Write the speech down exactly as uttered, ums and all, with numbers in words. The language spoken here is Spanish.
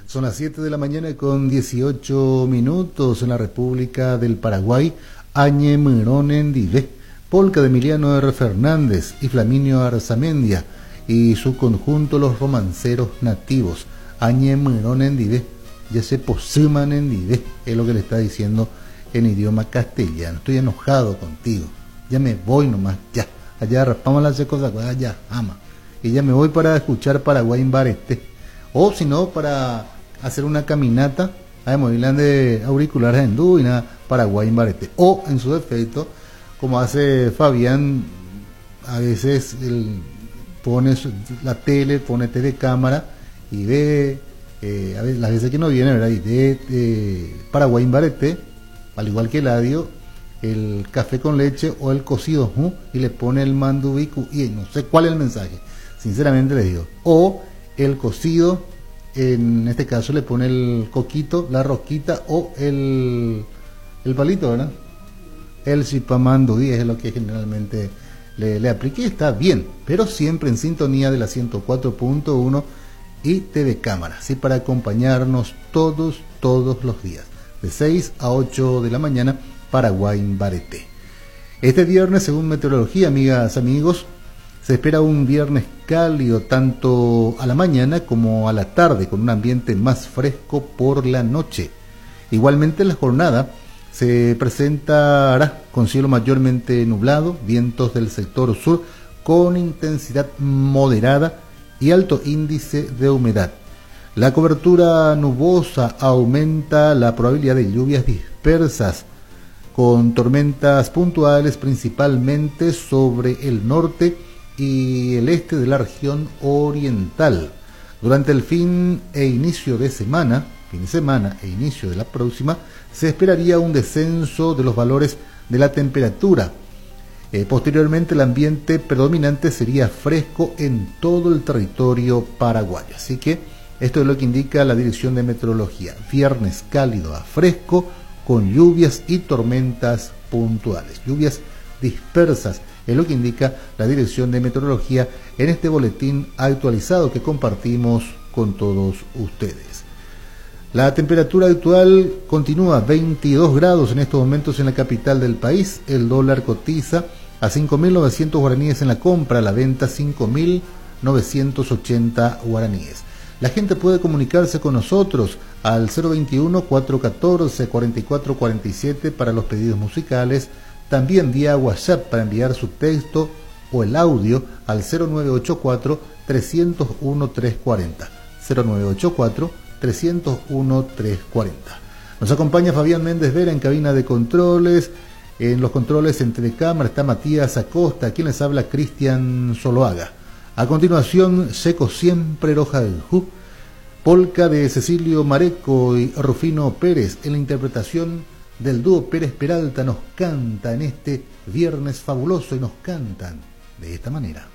Son las siete de la mañana con dieciocho minutos en la República del Paraguay. Añe Mirón en Divé, polca de Emiliano R. Fernández y Flaminio Arzamendia y su conjunto Los Romanceros Nativos. Añe Mirón en Divé, ya se posuman en Divé, es lo que le está diciendo en idioma castellano. Estoy enojado contigo, ya me voy nomás, ya. Allá raspamos las cosas, allá, ama. Y ya me voy para escuchar Paraguay en Barete. O si no, para hacer una caminata a Movilán de auriculares en Dúbina, Paraguay en Barete. O en su defecto, como hace Fabián, a veces él pone la tele, pone T V cámara y ve, eh, a veces, las veces que no viene, ¿verdad? Y ve eh, Paraguay en Barete, al igual que el audio, el café con leche o el cocido, ¿uh? Y le pone el mandubicu, y no sé cuál es el mensaje, sinceramente les digo. O el cocido, en este caso le pone el coquito, la rosquita o el, el palito, ¿verdad? El chipamandudí es lo que generalmente le, le apliqué, está bien, pero siempre en sintonía de la ciento cuatro punto uno y T V Cámara, ¿sí? Para acompañarnos todos, todos los días, de seis a ocho de la mañana, Paraguay en Barete. Este viernes, según meteorología, amigas, amigos, se espera un viernes cálido tanto a la mañana como a la tarde, con un ambiente más fresco por la noche. Igualmente la jornada se presentará con cielo mayormente nublado, vientos del sector sur con intensidad moderada y alto índice de humedad. La cobertura nubosa aumenta la probabilidad de lluvias dispersas, con tormentas puntuales principalmente sobre el norte y el este de la región oriental. Durante el fin e inicio de semana, fin de semana e inicio de la próxima, se esperaría un descenso de los valores de la temperatura. Eh, posteriormente, el ambiente predominante sería fresco en todo el territorio paraguayo. Así que esto es lo que indica la Dirección de Meteorología. Viernes cálido a fresco, con lluvias y tormentas puntuales, lluvias dispersas, es lo que indica la Dirección de Meteorología en este boletín actualizado que compartimos con todos ustedes. La temperatura actual continúa veintidós grados en estos momentos en la capital del país. El dólar cotiza a cinco mil novecientos guaraníes en la compra, a la venta cinco mil novecientos ochenta guaraníes. La gente puede comunicarse con nosotros al cero veintiuno, cuatrocientos catorce, cuarenta y cuatro cuarenta y siete para los pedidos musicales, también vía WhatsApp para enviar su texto o el audio al cero nueve ocho cuatro, tres cero uno, tres cuatro cero, cero nueve ocho cuatro, tres cero uno, tres cuatro cero. Nos acompaña Fabián Méndez Vera en cabina de controles. En los controles en telecámara está Matías Acosta, quien les habla Cristian Zoloaga. A continuación, Seco Siempre Roja del Ju, polca de Cecilio Mareco y Rufino Pérez, en la interpretación del dúo Pérez Peralta, nos canta en este viernes fabuloso y nos cantan de esta manera.